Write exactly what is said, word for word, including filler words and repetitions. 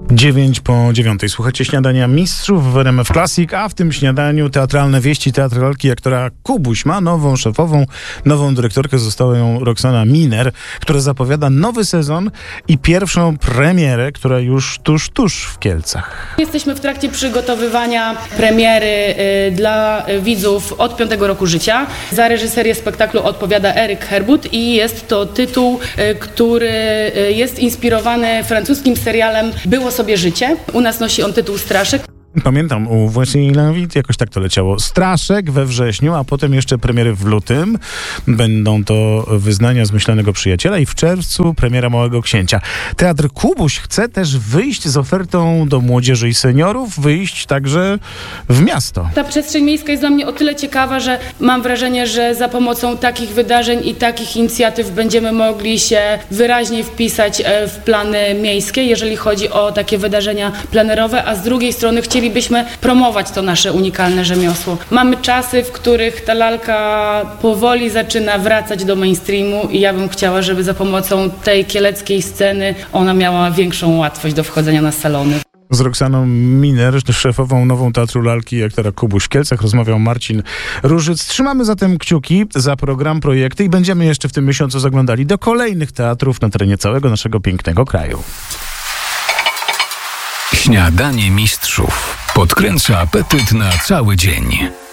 dziewięć po dziewiątej. Słuchajcie Śniadania Mistrzów w R M F Classic, a w tym śniadaniu teatralne wieści teatralki, aktora Kubuś ma nową szefową, nową dyrektorkę. Została ją Roxana Miner, która zapowiada nowy sezon i pierwszą premierę, która już tuż, tuż w Kielcach. Jesteśmy w trakcie przygotowywania premiery y, dla widzów od piątego roku życia. Za reżyserię spektaklu odpowiada Eryk Herbut i jest to tytuł, y, który y, jest inspirowany francuskim serialem Było sobie życie. U nas nosi on tytuł Straszek. Pamiętam, u Właśnie Lawit jakoś tak to leciało. Straszek we wrześniu, a potem jeszcze premiery w lutym. Będą to Wyznania zmyślonego przyjaciela i w czerwcu premiera Małego Księcia. Teatr Kubuś chce też wyjść z ofertą do młodzieży i seniorów, wyjść także w miasto. Ta przestrzeń miejska jest dla mnie o tyle ciekawa, że mam wrażenie, że za pomocą takich wydarzeń i takich inicjatyw będziemy mogli się wyraźniej wpisać w plany miejskie, jeżeli chodzi o takie wydarzenia plenerowe, a z drugiej strony chcielibyśmy promować to nasze unikalne rzemiosło. Mamy czasy, w których ta lalka powoli zaczyna wracać do mainstreamu i ja bym chciała, żeby za pomocą tej kieleckiej sceny ona miała większą łatwość do wchodzenia na salony. Z Roxaną Miner, szefową nową Teatru Lalki i aktora Kubuś w Kielcach, rozmawiał Marcin Różyc. Trzymamy zatem kciuki za program, projekty i będziemy jeszcze w tym miesiącu zaglądali do kolejnych teatrów na terenie całego naszego pięknego kraju. Śniadanie Mistrzów podkręca apetyt na cały dzień.